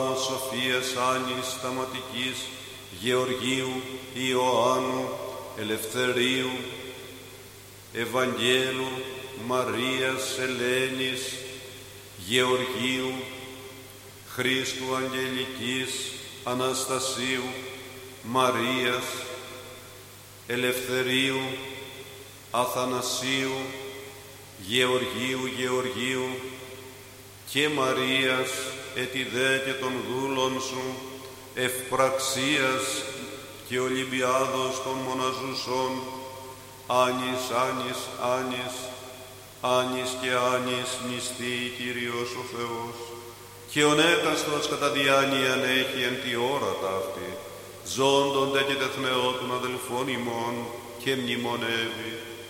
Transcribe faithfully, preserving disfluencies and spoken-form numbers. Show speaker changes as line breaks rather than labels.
Σοφίας Άνης Σταματικής, Γεωργίου Ιωάννου, Ελευθερίου, Ευαγγέλου Μαρίας Ελένης, Γεωργίου, Χρήστου Αγγελικής, Αναστασίου, Μαρίας, Ελευθερίου, Αθανασίου, Γεωργίου Γεωργίου και Μαρίας, ετιδέ και των δούλων σου, Ευπραξίας και Ολυμπιάδος των μοναζουσών, Άνης, Άνης, Άνης, Άνης και Άνης νηστεί Κύριος ο Θεός, και ο νέκαστος κατά διάνοιαν έχει εν τη ώρα ταύτη, ζώντων δε και τεθνεώ των αδελφών ημών και μνημονεύει.